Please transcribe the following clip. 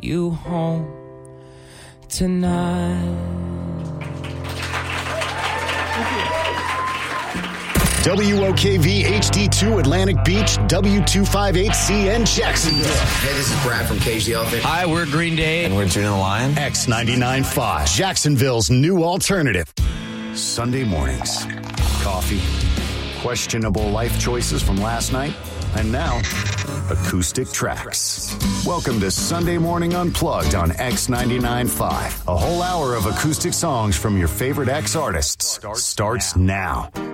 you home tonight. WOKV HD2 Atlantic Beach, W258CN Jacksonville. Hey, this is Brad from Cage the Elephant. Hi, we're Green Day. And we're Tune the Lion. X99.5, Jacksonville's new alternative. Sunday mornings. Coffee. Questionable life choices from last night. And now, acoustic tracks. Welcome to Sunday Morning Unplugged on X99.5. A whole hour of acoustic songs from your favorite X artists starts now.